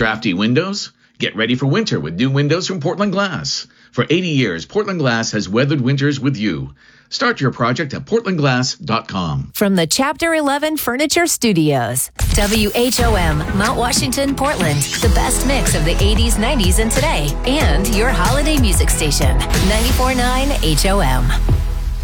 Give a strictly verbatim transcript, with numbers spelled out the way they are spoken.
Drafty windows? Get ready for winter with new windows from Portland Glass. For eighty years, Portland Glass has weathered winters with you. Start your project at portland glass dot com. From the Chapter eleven Furniture Studios, W H O M, Mount Washington, Portland. The best mix of the eighties, nineties, and today. And your holiday music station, ninety-four point nine H O M.